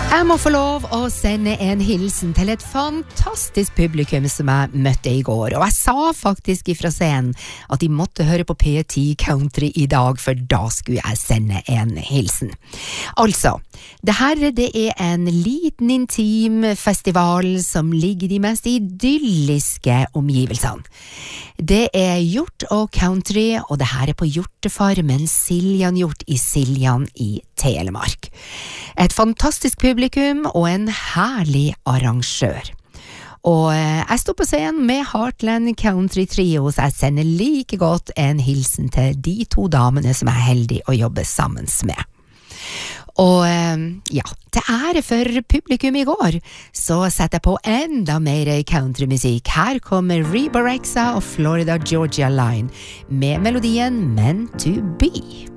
Jeg må få lov å sende en hilsen til et fantastisk publikum som jeg møtte I går, og jeg sa faktisk ifra scenen at de måtte høre på P10 Country I dag, for da skulle jeg sende en hilsen. Altså, det er en liten intim festival som ligger I de mest idylliske omgivelsene. Det hjort og country, og det her på hjortefarmen Siljan hjort I Siljan I Telemark. Et fantastisk publikum og en herlig arrangør. Og jeg stod på scenen med Heartland Country Trio, så jeg sender like godt en hilsen til de to damene som heldig å jobbe sammen med. Og ja, til ære for publikum I går, så setter jeg på enda mer countrymusikk. Her kommer Reba Rexa og Florida Georgia Line med melodien Meant to Be.